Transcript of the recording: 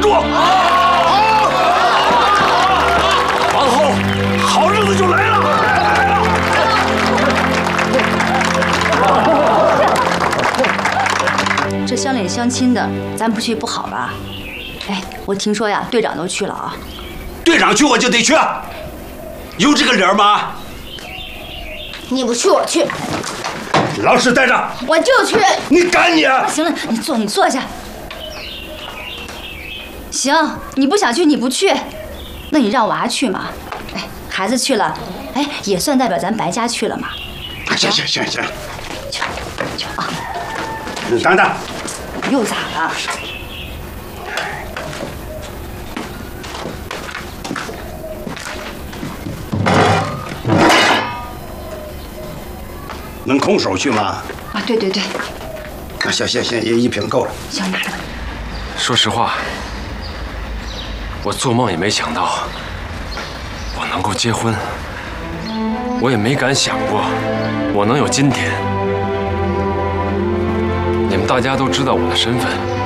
住。往后好日子就来了。 这乡里相亲的，咱不去不好吧？哎，我听说呀，队长都去了啊。 队长去我就得去，有这个理儿吗？ 你不去我去， 老实待着。 我就去。 你敢你？ 行了，你坐下。行，你不想去你不去，那你让娃去嘛。哎，孩子去了，哎，也算代表咱白家去了嘛。 行， 去啊！ 你等等。 又咋了？ 能空手去吗？ 啊，对。 那行，一瓶够了。 行，拿着。 说实话，我做梦也没想到我能够结婚，我也没敢想过我能有今天。你们大家都知道我的身份。